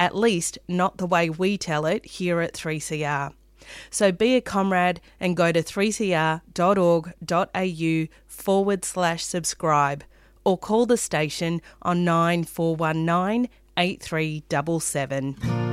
at least not the way we tell it here at 3CR. So be a comrade and go to 3cr.org.au/subscribe or call the station on 9419 8377.